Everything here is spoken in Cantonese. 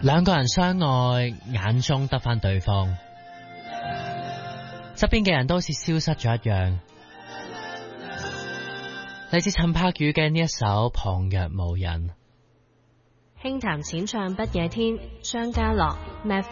兩個人相愛，眼中得返對方，側邊嘅人都好似消失咗一樣。嚟自陳柏宇嘅呢一首《旁若無人》。 輕談淺唱不夜天，張家樂